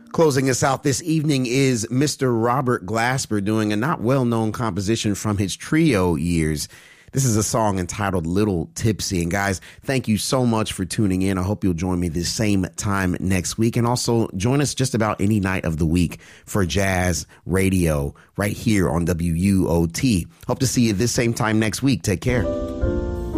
Closing us out this evening is Mr. Robert Glasper doing a not well-known composition from his trio years. This is a song entitled Little Tipsy. And guys, thank you so much for tuning in. I hope you'll join me this same time next week. And also join us just about any night of the week for jazz radio right here on WUOT. Hope to see you this same time next week. Take care.